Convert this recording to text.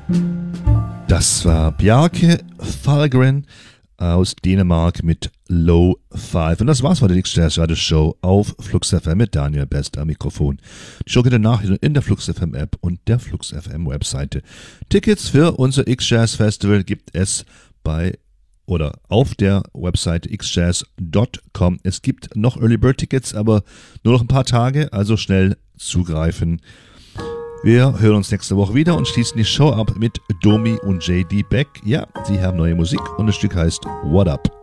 Das war Bjarke Fahlgren aus Dänemark mit Low 5. Und das war's bei der X-Jazz Radio Show auf Flux FM mit Daniel Best am Mikrofon. Die Show geht danach in der Flux FM App und der Flux FM Webseite. Tickets für unser X-Jazz Festival gibt es auf der Webseite xjazz.com. Es gibt noch Early Bird Tickets, aber nur noch ein paar Tage, also schnell zugreifen. Wir hören uns nächste Woche wieder und schließen die Show ab mit Domi und JD Beck. Ja, sie haben neue Musik und das Stück heißt What Up?